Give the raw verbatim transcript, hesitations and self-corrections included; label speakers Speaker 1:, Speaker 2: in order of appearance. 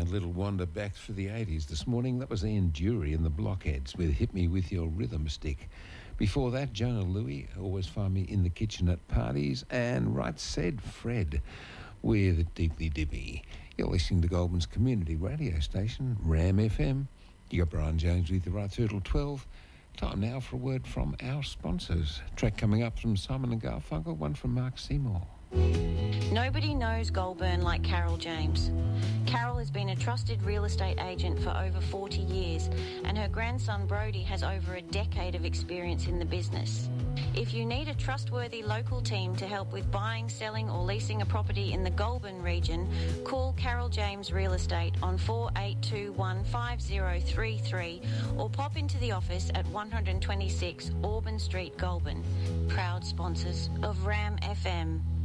Speaker 1: little wander back through the eighties this morning. That was Ian Dury and the Blockheads with Hit Me With Your Rhythm Stick. Before that, Jonah Louie, Always Find Me in the Kitchen at Parties, and Right Said Fred with Deeply Dippy. You're listening to Goulburn's community radio station, Ram F M. You got Brian Jones with you right through till twelve. Time now for a word from our sponsors. Track coming up from Simon and Garfunkel, one from Mark Seymour.
Speaker 2: Nobody knows Goulburn like Carol James. Carol has been a trusted real estate agent for over forty years, and her grandson Brody has over a decade of experience in the business. If you need a trustworthy local team to help with buying, selling or leasing a property in the Goulburn region, call Carol James Real Estate on four eight two one five zero three three or pop into the office at one twenty-six Auburn Street, Goulburn. Proud sponsors of Ram F M.